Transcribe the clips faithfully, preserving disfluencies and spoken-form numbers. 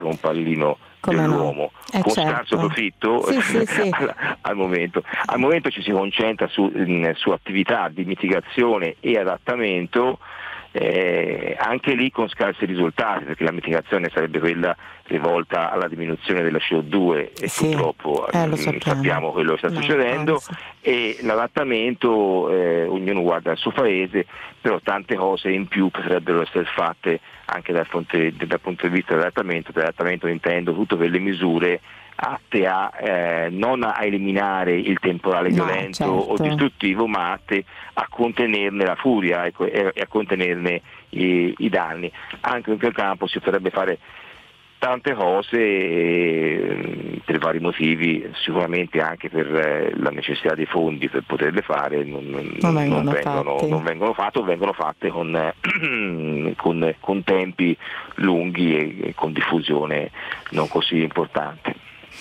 un pallino Come dell'uomo, no? Eh, con certo. scarso profitto Sì, sì, sì. al, al momento. Al momento ci si concentra su, in, su attività di mitigazione e adattamento, eh, anche lì con scarsi risultati, perché la mitigazione sarebbe quella rivolta alla diminuzione della C O due e Sì, purtroppo eh, lo mh, sappiamo. sappiamo quello che sta No, succedendo, anzi. e l'adattamento, eh, ognuno guarda il suo paese, però tante cose in più potrebbero essere fatte anche dal, fonte, dal punto di vista dell'adattamento. Dell'adattamento intendo tutte quelle misure atte a eh, non a eliminare il temporale No, violento certo. o distruttivo, ma atte a contenerne la furia ecco, e a contenerne i, i danni. Anche in quel campo si potrebbe fare tante cose eh, per vari motivi, sicuramente anche per eh, la necessità dei fondi per poterle fare, non, non, Non non vengono vengono, fatti. non vengono fatte o vengono fatte con, eh, con, con tempi lunghi e, e con diffusione non così importante.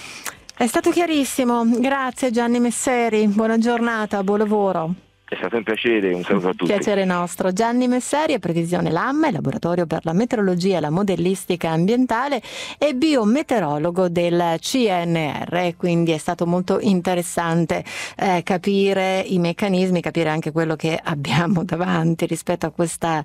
È stato chiarissimo, grazie Gianni Messeri, buona giornata, buon lavoro. È stato un piacere, un saluto a tutti. Piacere nostro. Gianni Messeri è Previsione LAM, laboratorio per la meteorologia e la modellistica ambientale, e biometeorologo del C N R, quindi è stato molto interessante eh, capire i meccanismi, capire anche quello che abbiamo davanti rispetto a questa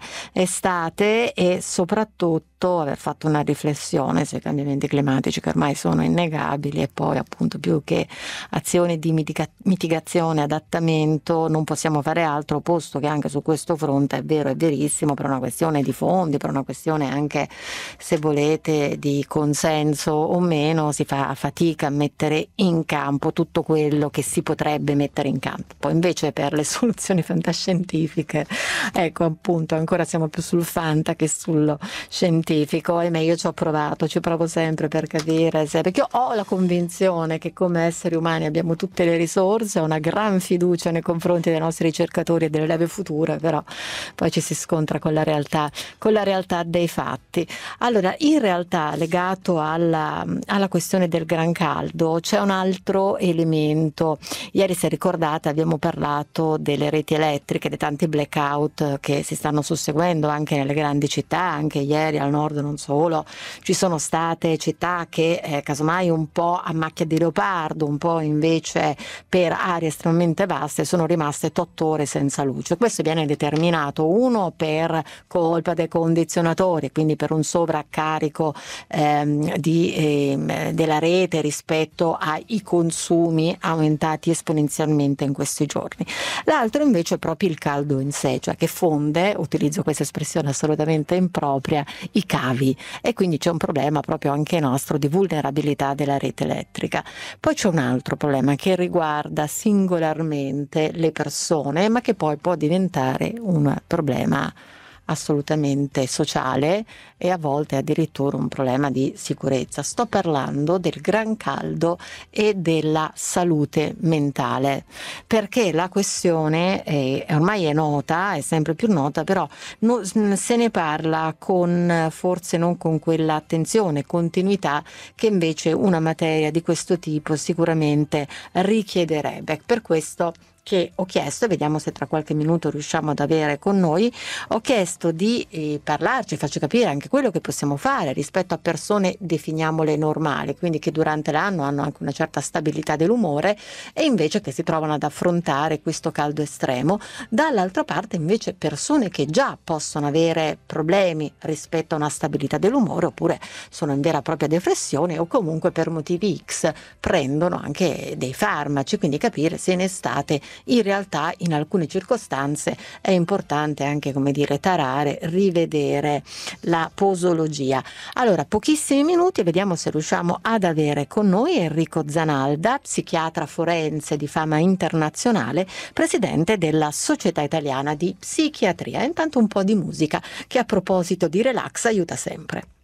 estate e soprattutto aver fatto una riflessione sui cambiamenti climatici che ormai sono innegabili, e poi appunto più che azioni di mitiga- mitigazione, adattamento non possiamo fare altro, posto che anche su questo fronte è vero, è verissimo, per una questione di fondi, per una questione anche, se volete, di consenso o meno, si fa fatica a mettere in campo tutto quello che si potrebbe mettere in campo. Poi invece per le soluzioni fantascientifiche, ecco appunto, ancora siamo più sul fanta che sullo scientifico. Ahimè, io ci ho provato, ci provo sempre per capire se, perché io ho la convinzione che come esseri umani abbiamo tutte le risorse, ho una gran fiducia nei confronti dei nostri ricercatori e delle leve future, però poi ci si scontra con la realtà, con la realtà dei fatti. Allora, in realtà, legato alla, alla questione del gran caldo, c'è un altro elemento. Ieri, se ricordate, abbiamo parlato delle reti elettriche, dei tanti blackout che si stanno susseguendo anche nelle grandi città, anche ieri al nord non solo. Ci sono state città che eh, casomai un po' a macchia di leopardo, un po' invece per aree estremamente vaste, sono rimaste otto ore senza luce. Questo viene determinato, uno, per colpa dei condizionatori, quindi per un sovraccarico ehm, di, eh, della rete rispetto ai consumi aumentati esponenzialmente in questi giorni. L'altro invece è proprio il caldo in sé, cioè che fonde, utilizzo questa espressione assolutamente impropria, i cavi, e quindi c'è un problema proprio anche nostro di vulnerabilità della rete elettrica. Poi c'è un altro problema che riguarda singolarmente le persone, ma che poi può diventare un problema assolutamente sociale e a volte addirittura un problema di sicurezza. Sto parlando del gran caldo e della salute mentale, perché la questione è, ormai è nota, è sempre più nota, però no, se ne parla con forse non con quella attenzione e continuità che invece una materia di questo tipo sicuramente richiederebbe. Per questo che ho chiesto, e vediamo se tra qualche minuto riusciamo ad avere con noi, ho chiesto di eh, parlarci, faccio capire anche quello che possiamo fare rispetto a persone, definiamole normali, quindi che durante l'anno hanno anche una certa stabilità dell'umore e invece che si trovano ad affrontare questo caldo estremo. Dall'altra parte invece persone che già possono avere problemi rispetto a una stabilità dell'umore, oppure sono in vera e propria depressione, o comunque per motivi X prendono anche dei farmaci, quindi capire se in estate in realtà in alcune circostanze è importante anche, come dire, tarare, rivedere la posologia. Allora, pochissimi minuti e vediamo se riusciamo ad avere con noi Enrico Zanalda, psichiatra forense di fama internazionale, presidente della Società Italiana di Psichiatria. Intanto un po' di musica che, a proposito di relax, aiuta sempre.